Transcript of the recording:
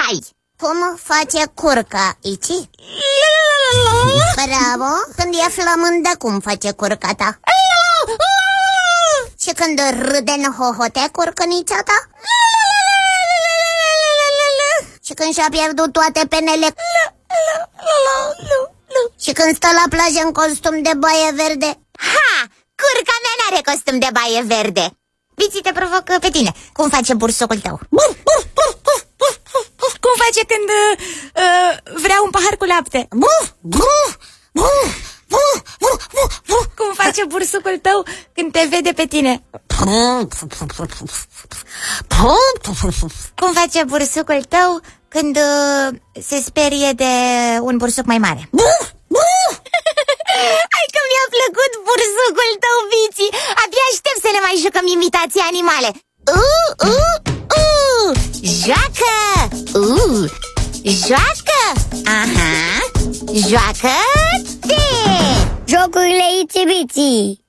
Hai! Cum face curca, Ici? Bravo! Când e flămândă, cum face curca ta? Și când râde în hohote curcănița ta? Și când și-a pierdut toate penele? Și când stă la plajă în costum de baie verde? Ha! Curca mea n-are costum de baie verde. Viții, te provoc pe tine. Cum face bursocul tău? Cum face când vrea un pahar cu lapte? Cum face bursucul tău când te vede pe tine? Cum face bursucul tău când se sperie de un bursuc mai mare? Hai că mi-a plăcut bursucul tău, Viții. Abia aștept să ne mai jucăm imitații animale. Joacă! Joacă! Aha! Joacă-te! Jocurile Itsy Bitsy.